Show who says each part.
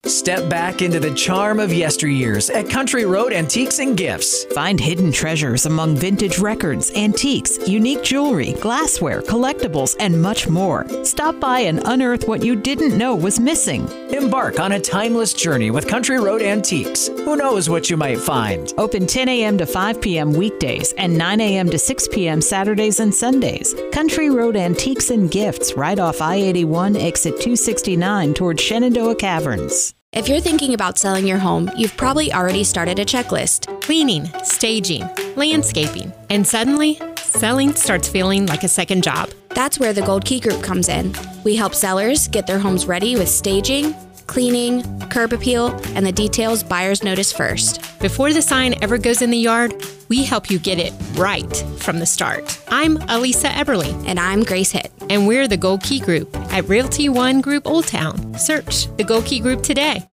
Speaker 1: Step back into the charm of yesteryears at Country Road Antiques and Gifts.
Speaker 2: Find hidden treasures among vintage records, antiques, unique jewelry, glassware, collectibles, and much more. Stop by and unearth what you didn't know was missing.
Speaker 1: Embark on a timeless journey with Country Road Antiques. Who knows what you might find?
Speaker 2: Open 10 a.m. to 5 p.m. weekdays and 9 a.m. to 6 p.m. Saturdays and Sundays. Country Road Antiques and Gifts, right off I-81, exit 269 toward Shenandoah Caverns.
Speaker 3: If you're thinking about selling your home, you've probably already started a checklist.
Speaker 4: Cleaning, staging, landscaping, and suddenly, selling starts feeling like a second job.
Speaker 3: That's where the Gold Key Group comes in. We help sellers get their homes ready with staging, cleaning, curb appeal, and the details buyers notice first.
Speaker 4: Before the sign ever goes in the yard, we help you get it right from the start. I'm Elisa Eberly.
Speaker 3: And I'm Grace Hitt.
Speaker 4: And we're the Gold Key Group at Realty One Group Old Town. Search the Gold Key Group today.